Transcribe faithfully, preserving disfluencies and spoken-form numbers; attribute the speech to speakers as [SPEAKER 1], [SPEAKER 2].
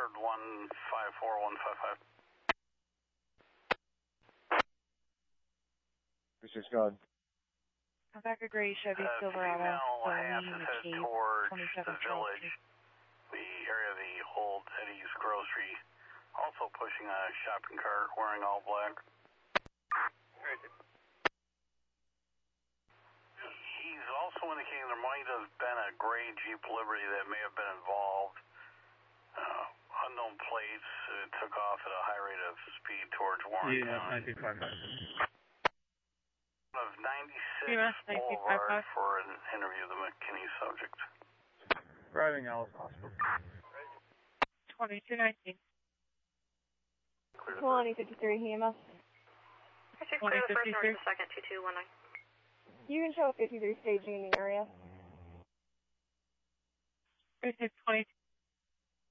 [SPEAKER 1] Ford one five four one five five.
[SPEAKER 2] This is good.
[SPEAKER 3] Back a gray Chevy
[SPEAKER 1] uh,
[SPEAKER 3] Silverado,
[SPEAKER 1] has
[SPEAKER 3] Celine
[SPEAKER 1] head
[SPEAKER 3] McCabe,
[SPEAKER 1] towards
[SPEAKER 3] twenty-seven
[SPEAKER 1] the village, the area of the old Eddie's Grocery, also pushing a shopping cart, wearing all black. He's also indicating there might have been a gray Jeep Liberty that may have been involved. Uh, unknown plates, uh, took off at a high rate of speed towards Warren
[SPEAKER 4] Yeah,
[SPEAKER 1] County.
[SPEAKER 4] nine two five five.
[SPEAKER 1] Of ninety-six
[SPEAKER 3] Yeah,
[SPEAKER 1] Boulevard for an interview of the McKinney subject.
[SPEAKER 4] Driving Alice Hospital.
[SPEAKER 3] twenty-two nineteen.
[SPEAKER 5] twenty fifty-three E M S.
[SPEAKER 3] twenty fifty-three.
[SPEAKER 5] Second, two two one nine. You can show fifty-three staging in the area.
[SPEAKER 3] twenty